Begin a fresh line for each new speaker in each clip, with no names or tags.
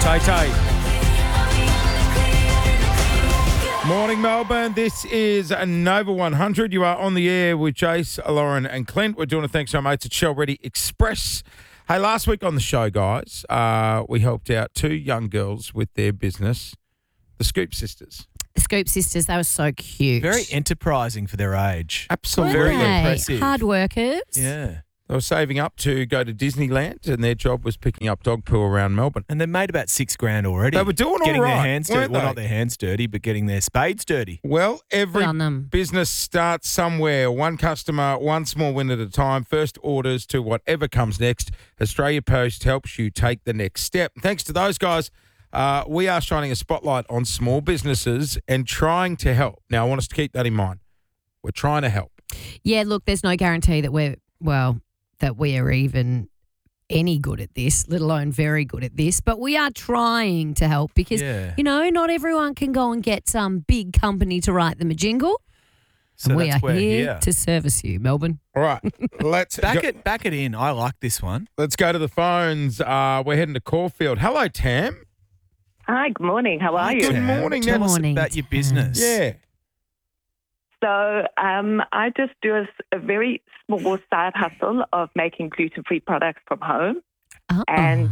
Tay. Morning, Melbourne. This is Nova 100. You are on the air with Jace, Lauren and Clint. We're doing a thanks to our mates at Shell Ready Express. Hey, last week on the show, guys, we helped out two young girls with their business, the Scoop Sisters.
The Scoop Sisters, they were so cute.
Very enterprising for their age.
Absolutely.
Very
Weren't they?
impressive.
Hard workers.
Yeah.
They were saving up to go to Disneyland, and their job was picking up dog poo around Melbourne.
And they made about $6,000 already.
They were doing all
getting
right,
their hands dirty.
weren't
Well,
they?
not their hands dirty, but getting their spades dirty.
Well, every
Good on them.
business starts somewhere. One customer, one small win at a time. First orders to whatever comes next. Australia Post helps you take the next step. Thanks to those guys, we are shining a spotlight on small businesses and trying to help. Now, I want us to keep that in mind. We're trying to help.
Yeah, look, there's no guarantee that we are even any good at this, let alone very good at this. But we are trying to help because,
Yeah.
not everyone can go and get some big company to write them a jingle.
So
And we
that's
are
where
here to service you, Melbourne.
All right, let's
Back it in. I like this one.
let's go to the phones. We're heading to Caulfield. Hello, Tam.
Hi, good morning. How are you?
Good
Tam,
morning.
Tell
Now-
us
Morning,
about your
Tam.
business.
Yeah.
So I just do a very small side hustle of making gluten-free products from home.
Uh-oh.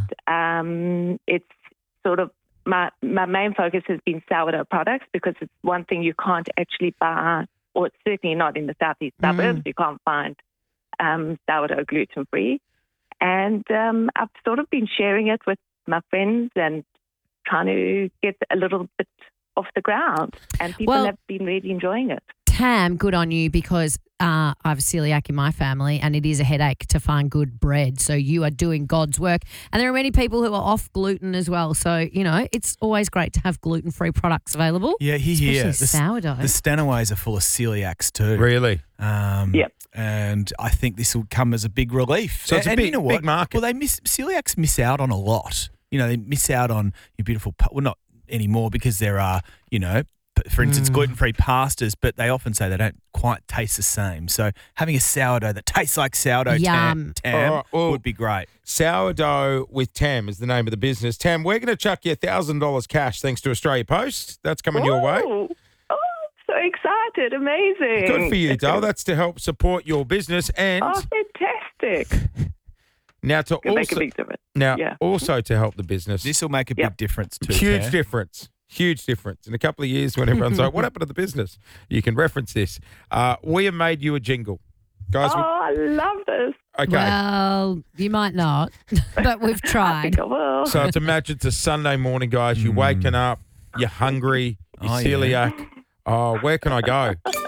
And it's sort of my main focus has been sourdough products because it's one thing you can't actually buy, or it's certainly not in the southeast suburbs. You can't find sourdough gluten-free. And I've sort of been sharing it with my friends and trying to get a little bit off the ground. And people
Well-
have been really enjoying it.
Tam, good on you because I have celiac in my family and it is a headache to find good bread. So you are doing God's work. And there are many people who are off gluten as well. So, it's always great to have gluten-free products available.
Yeah, here.
Especially sourdough.
The Stanaways are full of celiacs too.
Really?
Yep.
And I think this will come as a big relief.
So it's a
And
big-
you know what?
big market.
Well, celiacs miss out on a lot. They miss out on your beautiful, well, not anymore because there are, for instance, gluten-free pastas, but they often say they don't quite taste the same. So having a sourdough that tastes like sourdough
Yum.
Tam
All right, well-
would be great.
Sourdough with Tam is the name of the business. Tam, we're going to chuck you $1,000 cash thanks to Australia Post. That's coming your way.
Oh, so excited. Amazing.
Good for you, Dale. That's to help support your business and
Oh, fantastic.
now to
Could make a
also
big difference.
also to help the business.
This will make a
Yep.
big difference too.
Huge
Tam.
difference. Huge difference. In a couple of years when everyone's like, what happened to the business? You can reference this. We have made you a jingle. Guys,
Oh, I love this.
okay.
Well, you might not, but we've
I
tried.
think I will.
So it's imagine it's a Sunday morning, guys. You're waking up, you're hungry, you're
Oh, yeah.
celiac. Oh, where can I go?